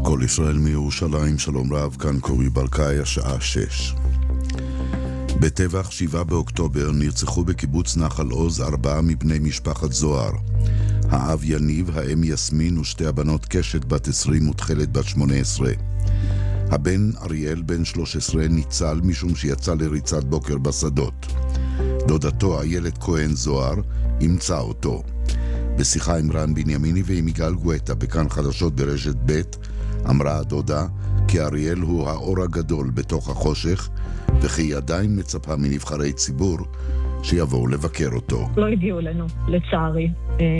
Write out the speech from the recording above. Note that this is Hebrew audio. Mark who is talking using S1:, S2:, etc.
S1: כל ישראל מירושלים, שלום רב, כאן קורי ברקאי, השעה 6. בטבח 7 באוקטובר נרצחו בקיבוץ נחל עוז 4 מבני משפחת זוהר. האב יניב, האם יסמין ושתי הבנות קשת בת 20 ותכלת בת 18. הבן אריאל בן 13 ניצל משום שיצא לריצת בוקר בשדות. דודתו איילת כהן זוהר אימצה אותו. בשיחה עם רן בנימיני ועם יגאל גואטה בכאן חדשות ברשת ב' אמרה הדודה כי אריאל הוא האור הגדול בתוך החושך וכי היא עדיין מצפה מנבחרי ציבור שיבואו לבקר אותו.
S2: לא הגיעו לנו, לצערי.